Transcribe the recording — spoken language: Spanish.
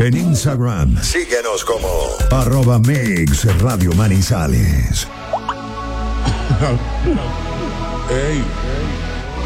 En Instagram, síguenos como @Mix Radio Manizales. Ey.